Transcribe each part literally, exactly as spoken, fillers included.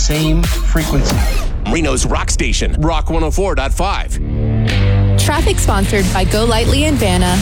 same frequency. Reno's rock station, Rock one oh four point five. Traffic sponsored by Go Lightly and Vanna.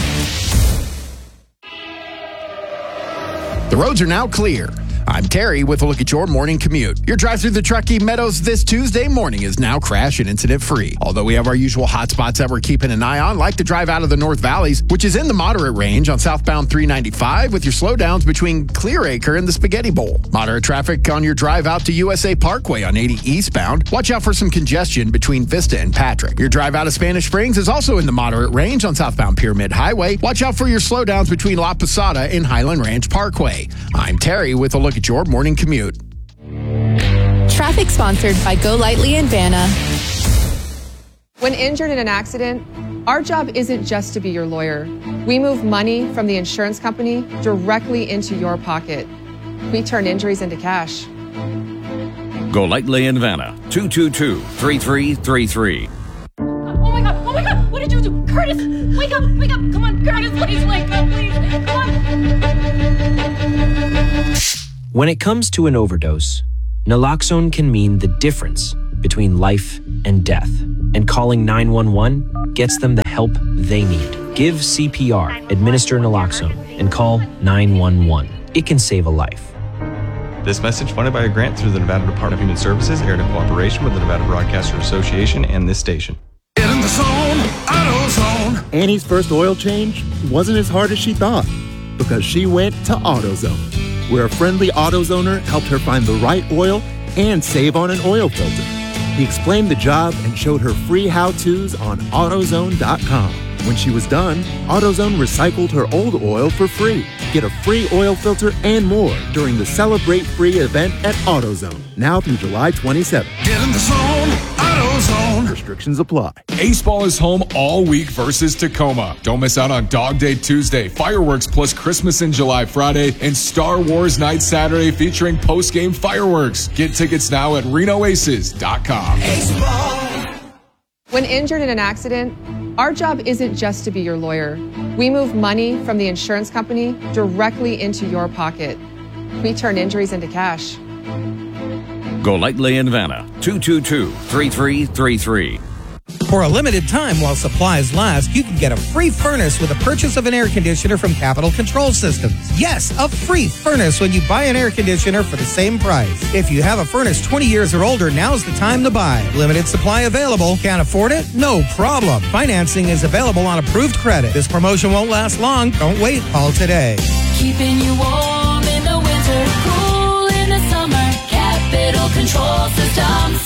The roads are now clear. I'm Terry with a look at your morning commute. Your drive through the Truckee Meadows this Tuesday morning is now crash and incident free. Although we have our usual hot spots that we're keeping an eye on, like the drive out of the North Valleys, which is in the moderate range on southbound three ninety-five with your slowdowns between Clearacre and the Spaghetti Bowl. Moderate traffic on your drive out to U S A Parkway on eighty eastbound. Watch out for some congestion between Vista and Patrick. Your drive out of Spanish Springs is also in the moderate range on southbound Pyramid Highway. Watch out for your slowdowns between La Posada and Highland Ranch Parkway. I'm Terry with a look at your morning commute. Traffic sponsored by Go Lightly and Vanna. When injured in an accident, our job isn't just to be your lawyer. We move money from the insurance company directly into your pocket. We turn injuries into cash. Go Lightly and Vanna, two two two, three three three three. Oh my God, oh my God, what did you do? Curtis, wake up, wake up, come on, Curtis, please wake up, please, come on. When it comes to an overdose, naloxone can mean the difference between life and death, and calling nine one one gets them the help they need. Give C P R, administer naloxone, and call nine one one. It can save a life. This message funded by a grant through the Nevada Department of Human Services, aired in cooperation with the Nevada Broadcaster Association and this station. Get in the zone, AutoZone. Annie's first oil change wasn't as hard as she thought because she went to AutoZone, where a friendly AutoZoner helped her find the right oil and save on an oil filter. He explained the job and showed her free how-tos on AutoZone dot com. When she was done, AutoZone recycled her old oil for free. Get a free oil filter and more during the Celebrate Free event at AutoZone, now through July twenty-seventh. Get in the zone, AutoZone. Restrictions apply. Ace Ball is home all week versus Tacoma. Don't miss out on Dog Day Tuesday, fireworks plus Christmas in July Friday, and Star Wars Night Saturday featuring post-game fireworks. Get tickets now at Reno Aces dot com. Ace Ball. When injured in an accident, our job isn't just to be your lawyer. We move money from the insurance company directly into your pocket. We turn injuries into cash. Go Lightly and Vanna, two two two, three three three three. For a limited time while supplies last, you can get a free furnace with a purchase of an air conditioner from Capital Control Systems. Yes, a free furnace when you buy an air conditioner for the same price. If you have a furnace twenty years or older, now's the time to buy. Limited supply available. Can't afford it? No problem. Financing is available on approved credit. This promotion won't last long. Don't wait. Call today. Keeping you warm in the winter, cool in the summer. Capital Control Systems.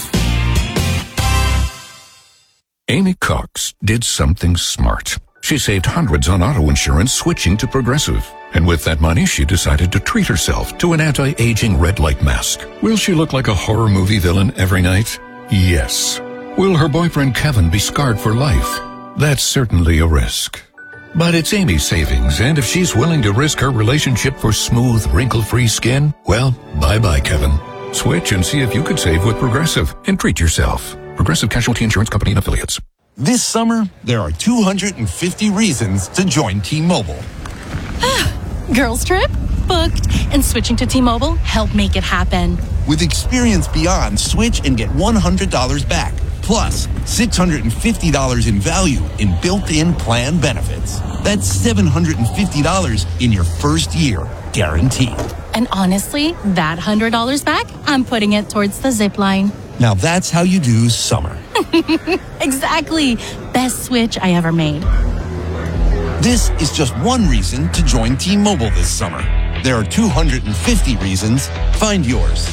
Amy Cox did something smart. She saved hundreds on auto insurance switching to Progressive. And with that money, she decided to treat herself to an anti-aging red light mask. Will she look like a horror movie villain every night? Yes. Will her boyfriend Kevin be scarred for life? That's certainly a risk. But it's Amy's savings, and if she's willing to risk her relationship for smooth, wrinkle-free skin, well, bye-bye, Kevin. Switch and see if you could save with Progressive and treat yourself. Progressive Casualty Insurance Company and Affiliates. This summer, there are two hundred fifty reasons to join T-Mobile. Girls trip? Booked. And switching to T-Mobile helped make it happen. With experience beyond, switch and get one hundred dollars back. Plus, six hundred fifty dollars in value in built-in plan benefits. That's seven hundred fifty dollars in your first year, guaranteed. And honestly, that one hundred dollars back, I'm putting it towards the zip line. Now that's how you do summer. Exactly. Best switch I ever made. This is just one reason to join T-Mobile this summer. There are two hundred fifty reasons. Find yours.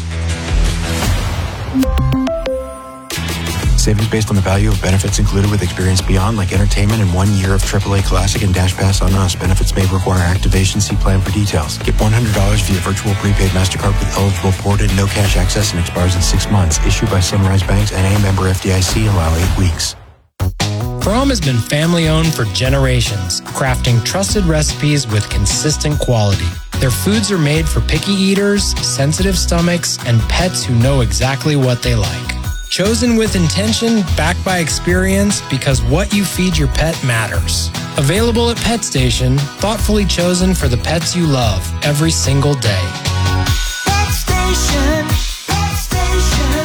Savings based on the value of benefits included with Experience Beyond, like entertainment and one year of triple A Classic and Dash Pass on us. Benefits may require activation. See plan for details. Get one hundred dollars via virtual prepaid MasterCard with eligible port and no cash access and expires in six months. Issued by Sunrise Banks and a member F D I C. Allow eight weeks. Prom has been family-owned for generations, crafting trusted recipes with consistent quality. Their foods are made for picky eaters, sensitive stomachs, and pets who know exactly what they like. Chosen with intention, backed by experience, because what you feed your pet matters. Available at Pet Station, thoughtfully chosen for the pets you love every single day. Pet Station, Pet Station.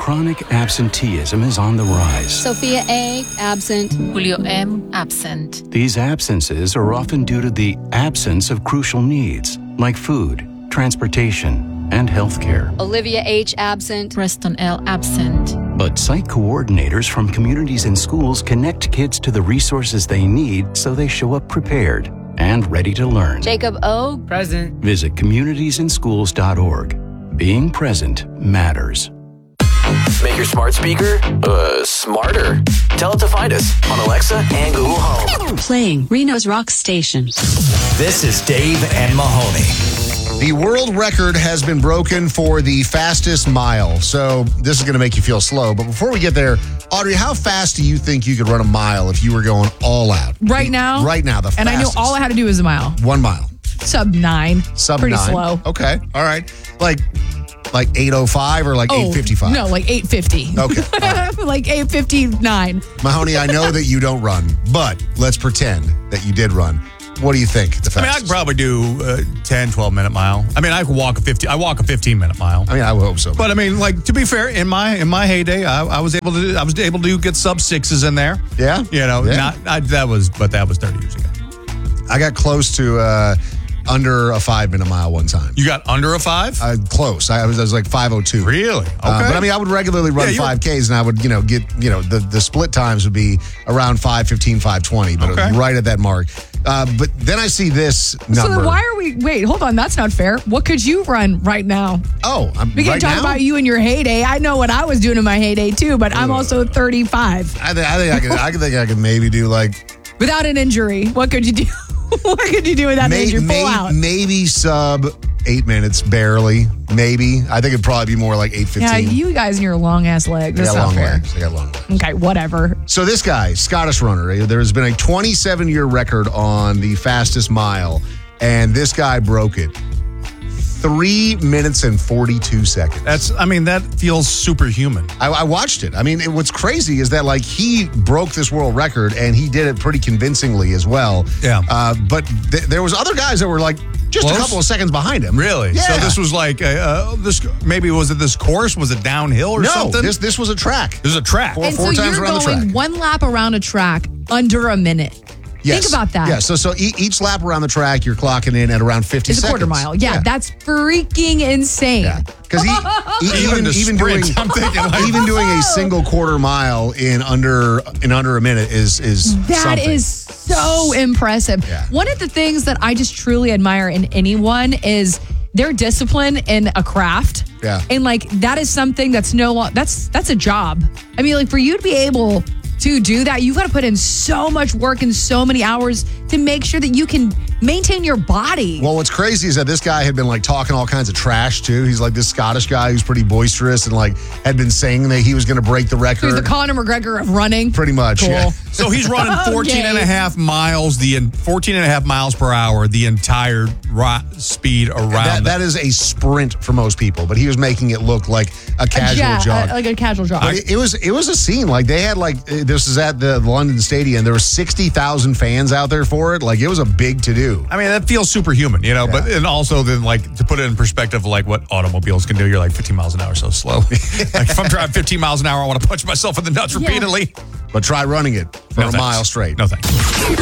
chronic absenteeism is on the rise. Sophia A., absent. Julio M., absent. These absences are often due to the absence of crucial needs like food, transportation, and health care. Olivia H., absent. Preston L., absent. But site coordinators from communities and schools connect kids to the resources they need so they show up prepared and ready to learn. Jacob O., present. Visit communities in schools dot org. Being present matters. Make your smart speaker uh, smarter. Tell it to find us on Alexa and Google Home. Playing Reno's Rock Station. This is Dave and Mahoney. The world record has been broken for the fastest mile. So this is going to make you feel slow. But before we get there, Audrey, how fast do you think you could run a mile if you were going all out? Right now? Right now, the fastest. And I knew all I had to do was a mile. One mile. Sub nine. Sub Pretty nine. slow. Okay. All right. Like like eight oh five or like oh, eight fifty-five? No, like eight fifty. Okay. Right. Like eight fifty-nine. Mahoney, I know that you don't run, but let's pretend that you did run. What do you think? The fastest? I mean, I could probably do a ten, twelve minute mile. I mean, I could walk a fifty. I walk a fifteen minute mile. I mean, I would hope so. But I mean, like to be fair, in my in my heyday, I, I was able to do, I was able to get sub sixes in there. Yeah, you know, yeah. not I, that was, but that was thirty years ago. I got close to uh, under a five minute mile one time. You got under a five? Uh, close. I was, I was like five oh two. Really? Okay. Uh, but I mean, I would regularly run Yeah, you were- five Ks, and I would, you know, get, you know, the, the split times would be around five fifteen, five twenty, but Okay. it was right at that mark. Uh, but then I see this number. So then why are we, wait, hold on, that's not fair. What could you run right now? Oh, I'm We can right talk now? about you in your heyday. I know what I was doing in my heyday too, but I'm also thirty-five. I, th- I think I could. I could think I could maybe do like Without an injury, what could you do? What could you do without an may, injury? Full may- out. maybe sub eight minutes, barely. Maybe. I think it'd probably be more like eight fifteen. Yeah, you guys and your long ass legs. I That's got not long fair. legs. I got long legs. Okay, whatever. So this guy, Scottish runner, there has been a twenty-seven year record on the fastest mile, and this guy broke it. Three minutes and forty-two seconds. That's, I mean, that feels superhuman. I, I watched it. I mean, it, what's crazy is that like he broke this world record, and he did it pretty convincingly as well. Yeah. Uh, but th- there was other guys that were like just Close? a couple of seconds behind him. Really? Yeah. So this was like, a, uh, this maybe was it this course? Was it downhill or no, something? this this was a track. This is a track. Four, and four so times you're around the track. going one lap around a track under a minute. Yes. Think about that. Yeah. So so e- each lap around the track, you're clocking in at around fifty It's a seconds. quarter mile. Yeah, Yeah. that's freaking insane. Yeah. Because he, he, Even even the even sprint, doing I'm thinking like- even doing a single quarter mile in under in under a minute is is That something. is so impressive. Yeah. One of the things that I just truly admire in anyone is their discipline in a craft. Yeah. And like that is something that's no lo- that's that's a job. I mean, like for you to be able to do that, you've got to put in so much work and so many hours to make sure that you can maintain your body. Well, what's crazy is that this guy had been like talking all kinds of trash too. He's like this Scottish guy who's pretty boisterous and like had been saying that he was going to break the record. He's the Conor McGregor of running. Pretty much. Cool. Yeah. So he's running fourteen Okay. and a half miles, the en- fourteen and a half miles per hour, the entire ri- speed around. That, the- that is a sprint for most people, but he was making it look like a casual yeah, jog. uh, like a casual jog. But it, it was it was a scene. Like they had like uh, this is at the London Stadium. There were sixty thousand fans out there for it. Like it was a big to do. I mean, that feels superhuman, you know, but and also then like to put it in perspective, like what automobiles can do, you're like fifteen miles an hour so slow. Like if I'm driving fifteen miles an hour, I want to punch myself in the nuts Yeah. repeatedly. But try running it for No a thanks. mile straight. No thanks.